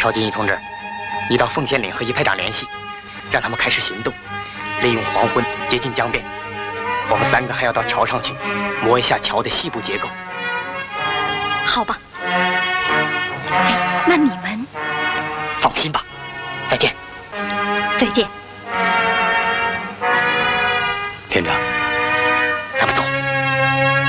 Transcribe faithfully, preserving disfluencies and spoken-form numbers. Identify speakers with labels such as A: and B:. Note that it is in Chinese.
A: 朴金义同志，你到奉县岭和一排长联系，让他们开始行动，利用黄昏接近江边。我们三个还要到桥上去，摸一下桥的细部结构。
B: 好吧。哎，那你们？
A: 放心吧，再见。
B: 再见。